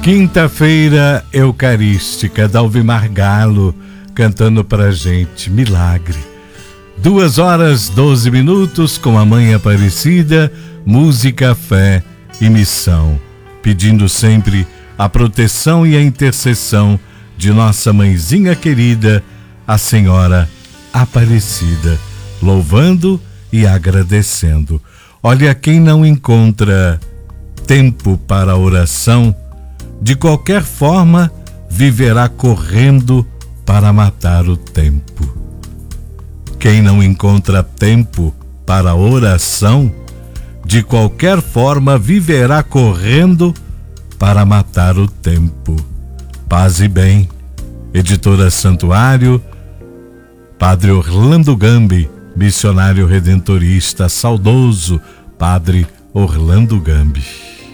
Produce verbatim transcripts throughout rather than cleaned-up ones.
Quinta-feira Eucarística, Dalvimar Galo cantando pra gente Milagre. Duas horas, doze minutos com a Mãe Aparecida, música, fé e missão, pedindo sempre a proteção e a intercessão de nossa mãezinha querida, a Senhora Aparecida, louvando e agradecendo. Olha, quem não encontra tempo para a oração, de qualquer forma, viverá correndo para matar o tempo. Quem não encontra tempo para a oração, de qualquer forma, viverá correndo para matar o tempo. Paz e bem. Editora Santuário, Padre Orlando Gambi, missionário redentorista, saudoso Padre Orlando Gambi.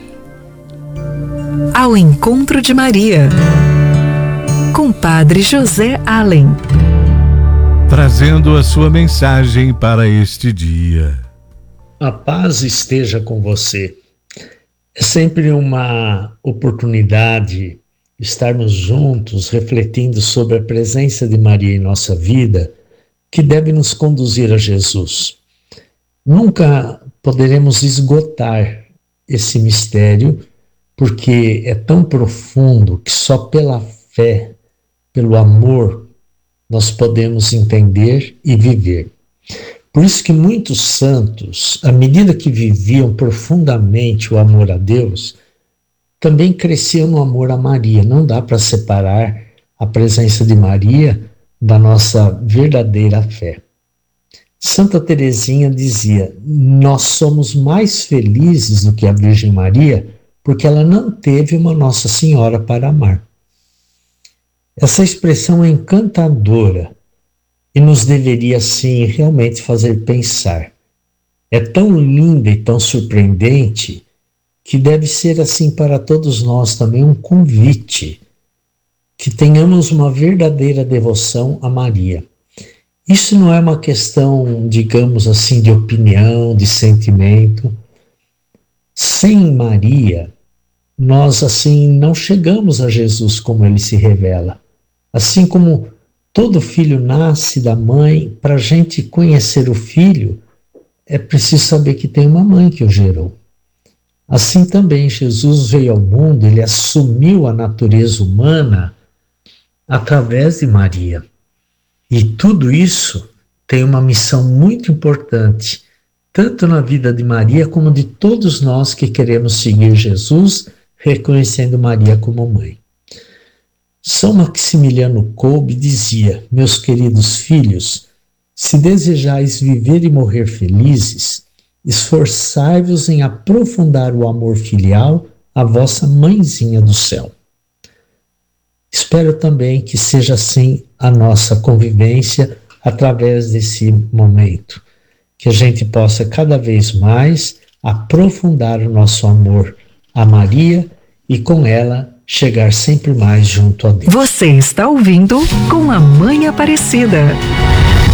Ao encontro de Maria, com Padre José Allen, trazendo a sua mensagem para este dia. A paz esteja com você. É sempre uma oportunidade estarmos juntos refletindo sobre a presença de Maria em nossa vida, que deve nos conduzir a Jesus. Nunca poderemos esgotar esse mistério, porque é tão profundo que só pela fé, pelo amor, nós podemos entender e viver. Por isso que muitos santos, à medida que viviam profundamente o amor a Deus, também cresciam no amor a Maria. Não dá para separar a presença de Maria da nossa verdadeira fé. Santa Teresinha dizia: nós somos mais felizes do que a Virgem Maria, porque ela não teve uma Nossa Senhora para amar. Essa expressão é encantadora e nos deveria, sim, realmente fazer pensar. É tão linda e tão surpreendente que deve ser assim para todos nós também um convite, que tenhamos uma verdadeira devoção a Maria. Isso não é uma questão, digamos assim, de opinião, de sentimento. Sem Maria, nós assim não chegamos a Jesus como ele se revela. Assim como todo filho nasce da mãe, para a gente conhecer o filho, é preciso saber que tem uma mãe que o gerou. Assim também Jesus veio ao mundo, ele assumiu a natureza humana através de Maria. E tudo isso tem uma missão muito importante, tanto na vida de Maria como de todos nós que queremos seguir Jesus, reconhecendo Maria como mãe. São Maximiliano Kolbe dizia: meus queridos filhos, se desejais viver e morrer felizes, esforçai-vos em aprofundar o amor filial à vossa mãezinha do céu. Espero também que seja assim a nossa convivência através desse momento, que a gente possa cada vez mais aprofundar o nosso amor a Maria e com ela chegar sempre mais junto a Deus. Você está ouvindo Com a Mãe Aparecida.